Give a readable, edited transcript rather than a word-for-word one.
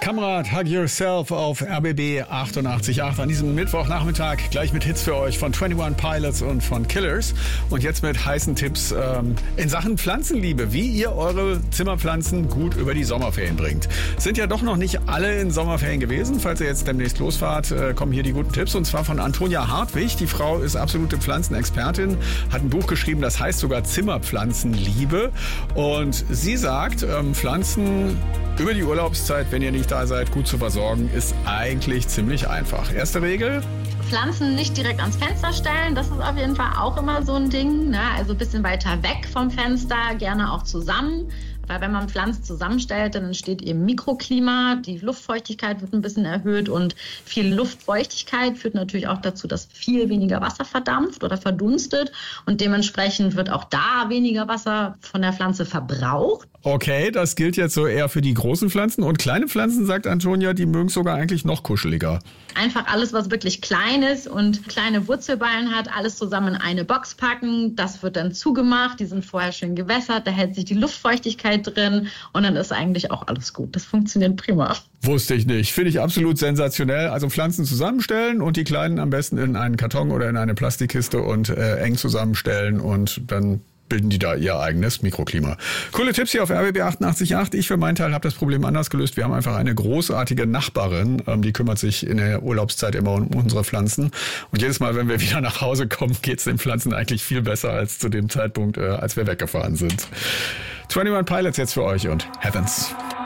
Kamerad, Hug Yourself auf RBB 88.8 an diesem Mittwochnachmittag. Gleich mit Hits für euch von 21 Pilots und von Killers. Und jetzt mit heißen Tipps in Sachen Pflanzenliebe, wie ihr eure Zimmerpflanzen gut über die Sommerferien bringt. Sind ja doch noch nicht alle in Sommerferien gewesen. Falls ihr jetzt demnächst losfahrt, kommen hier die guten Tipps. Und zwar von Antonia Hartwig. Die Frau ist absolute Pflanzenexpertin, hat ein Buch geschrieben, das heißt sogar Zimmerpflanzenliebe. Und sie sagt, Pflanzen über die Urlaubszeit, wenn ihr nicht da seid, gut zu versorgen, ist eigentlich ziemlich einfach. Erste Regel: Pflanzen nicht direkt ans Fenster stellen, das ist auf jeden Fall auch immer so ein Ding, ne? Also ein bisschen weiter weg vom Fenster, gerne auch zusammen. Weil wenn man Pflanzen zusammenstellt, dann entsteht eben Mikroklima, die Luftfeuchtigkeit wird ein bisschen erhöht und viel Luftfeuchtigkeit führt natürlich auch dazu, dass viel weniger Wasser verdampft oder verdunstet und dementsprechend wird auch da weniger Wasser von der Pflanze verbraucht. Okay, das gilt jetzt so eher für die großen Pflanzen und kleine Pflanzen, sagt Antonia, die mögen sogar eigentlich noch kuscheliger. Einfach alles, was wirklich klein ist und kleine Wurzelballen hat, alles zusammen in eine Box packen. Das wird dann zugemacht, die sind vorher schön gewässert, da hält sich die Luftfeuchtigkeit drin und dann ist eigentlich auch alles gut. Das funktioniert prima. Wusste ich nicht. Finde ich absolut sensationell. Also Pflanzen zusammenstellen und die kleinen am besten in einen Karton oder in eine Plastikkiste und eng zusammenstellen und dann bilden die da ihr eigenes Mikroklima. Coole Tipps hier auf RBB 88.8. Ich für meinen Teil habe das Problem anders gelöst. Wir haben einfach eine großartige Nachbarin, die kümmert sich in der Urlaubszeit immer um unsere Pflanzen. Und jedes Mal, wenn wir wieder nach Hause kommen, geht es den Pflanzen eigentlich viel besser als zu dem Zeitpunkt, als wir weggefahren sind. 21 Pilots jetzt für euch und Heavens.